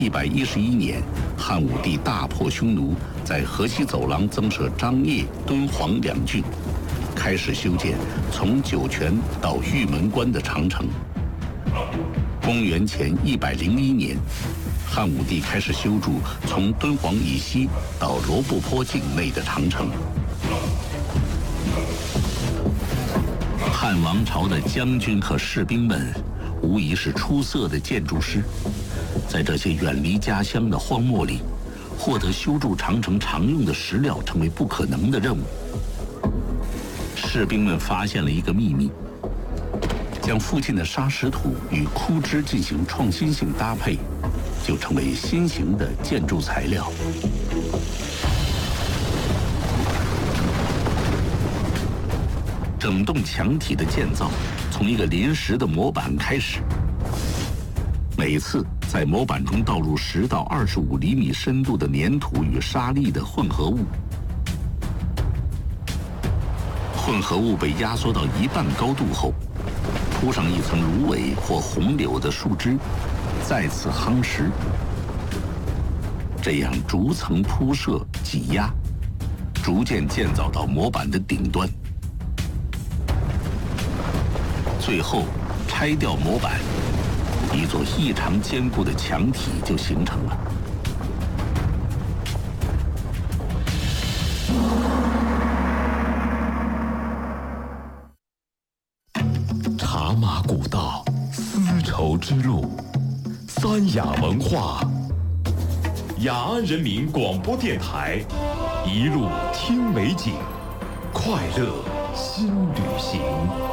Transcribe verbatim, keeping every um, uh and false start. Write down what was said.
一百一十一年，汉武帝大破匈奴，在河西走廊增设张掖、敦煌两郡，开始修建从酒泉到玉门关的长城。公元前一百零一年，汉武帝开始修筑从敦煌以西到罗布泊境内的长城。汉王朝的将军和士兵们无疑是出色的建筑师，在这些远离家乡的荒漠里，获得修筑长城常用的石料成为不可能的任务。士兵们发现了一个秘密，将附近的沙石土与枯枝进行创新性搭配，就成为新型的建筑材料。整栋墙体的建造从一个临时的模板开始，每次在模板中倒入十到二十五厘米深度的粘土与沙粒的混合物，混合物被压缩到一半高度后，铺上一层芦苇或红柳的树枝，再次夯实，这样逐层铺设挤压，逐渐建造到模板的顶端。最后拆掉模板，一座异常坚固的墙体就形成了。 茶马古道，丝绸之路，三雅文化。雅安人民广播电台，一路听美景，快乐新旅行。